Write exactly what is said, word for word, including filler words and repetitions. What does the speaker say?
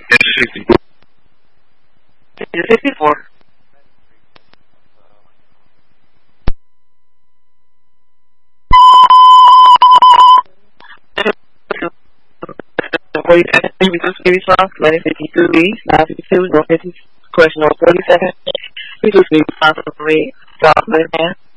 It's sixty-four. It's sixty-four. forty-seven, Speedy Sauce, Atlantic fifty-three, nine fifty-two, North fifty, question number forty-seven, Speedy Sauce, South Atlantic,